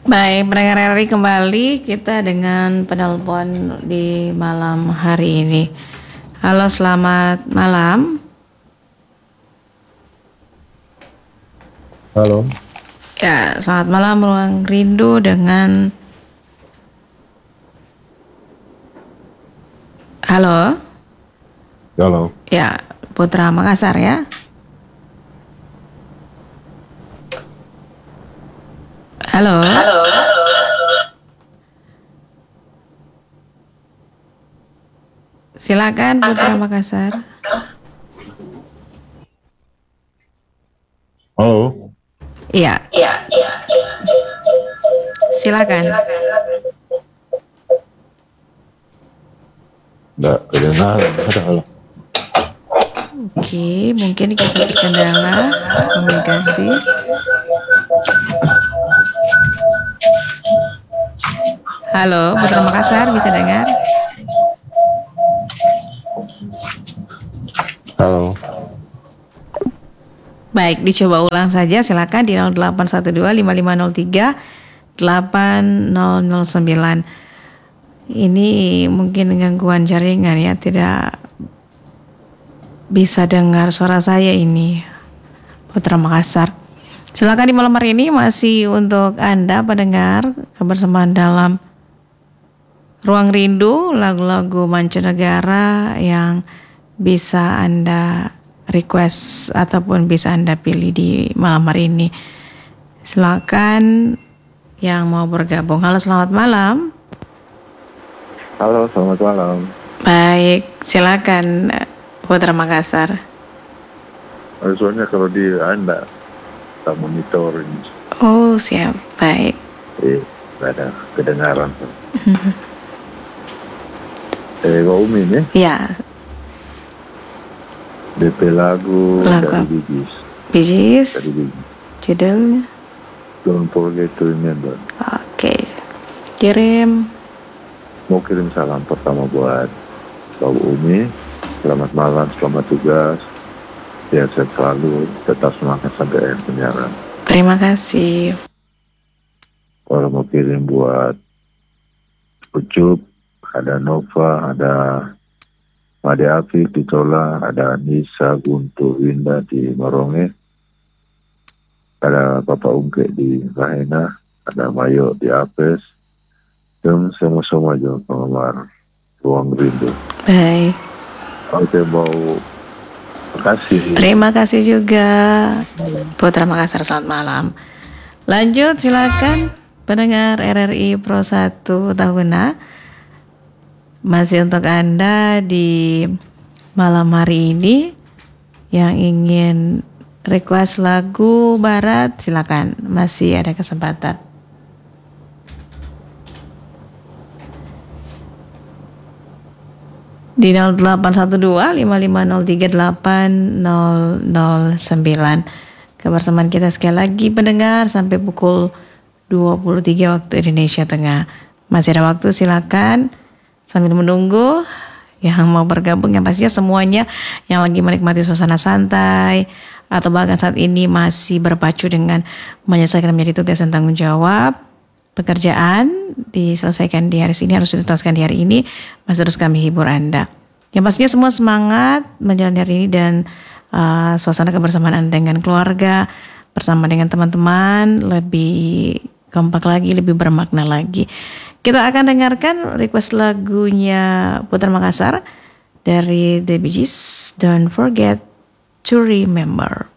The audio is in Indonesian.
Baik, pendengar RRI kembali kita dengan penelpon di malam hari ini. Halo, selamat malam. Halo. Ya, selamat malam Ruang Rindu dengan Halo. Halo. Ya, Putra Makassar ya. Halo. Silakan Putra Makassar. Halo. Iya. Silakan. Enggak kedengaran. Halo. Oke, mungkin kita terkendala komunikasi. Halo, Putra Makassar, bisa dengar? Halo. Baik, dicoba ulang saja. Silakan di 0812-5503-8009. Ini mungkin gangguan jaringan ya, tidak bisa dengar suara saya ini, Putra Makassar. Silakan di malam hari ini masih untuk Anda pendengar kebersamaan dalam Ruang Rindu, lagu-lagu mancanegara yang bisa Anda request ataupun bisa Anda pilih di malam hari ini. Silakan yang mau bergabung. Halo, selamat malam. Halo, selamat malam. Baik, silakan Putra Makassar. Soalnya kalau di Anda tak monitoring. Oh, siap. Baik. Tidak ada kedengaran. Pak Umi ya? Ya. DP lagu dari Bee Gees. Judulnya Don't Forget to Remember. Oke. Kirim. Mau kirim salam pertama buat Pak Umi. Selamat malam, selamat tugas. Sehat selalu, tetap semangat sampai akhir penyiaran. Terima kasih. Kalau mau kirim buat Ucup, ada Nova, ada Made Afif di Tola, ada Nisa Guntur Winda di Maronge, ada Bapak Ungke di Rahena, ada Mayo di Apes, dan semua-semua juga penggemar Ruang Rindu. Baik. Oke, mau kasih. Terima kasih juga Putra Makassar, selamat malam. Lanjut, silakan pendengar RRI Pro 1 Tahuna. Masih untuk Anda di malam hari ini yang ingin request lagu barat, silakan, masih ada kesempatan. Di 0812-5503-8009. Kebersamaan kita sekali lagi pendengar sampai pukul 23 waktu Indonesia Tengah. Masih ada waktu, silakan sambil menunggu yang mau bergabung, yang pastinya semuanya yang lagi menikmati suasana santai atau bahkan saat ini masih berpacu dengan menyelesaikan menjadi tugas dan tanggung jawab pekerjaan diselesaikan di hari ini, harus dituntaskan di hari ini, masih terus kami hibur Anda. Yang pastinya semua semangat menjalani hari ini dan suasana kebersamaan Anda dengan keluarga, bersama dengan teman-teman lebih kompak lagi, lebih bermakna lagi. Kita akan dengarkan request lagunya Putra Makassar dari The Bee Gees, Don't Forget to Remember.